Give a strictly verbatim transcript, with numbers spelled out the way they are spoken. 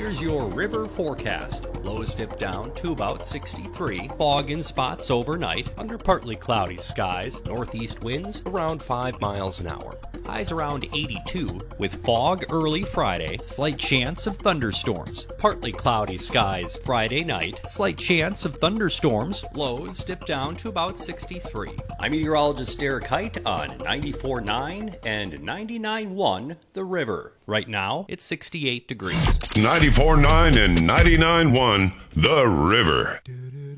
Here's your river forecast. Lows dip down to about sixty-three. Fog in spots overnight under partly cloudy skies. Northeast winds around five miles an hour. Highs around eighty-two with fog early Friday. Slight chance of thunderstorms. Partly cloudy skies Friday night. Slight chance of thunderstorms. Lows dip down to about sixty-three. I'm meteorologist Derek Height on ninety-four point nine and ninety-nine point one The River. Right now, it's sixty-eight degrees. ninety-four point nine and ninety-nine point one The River.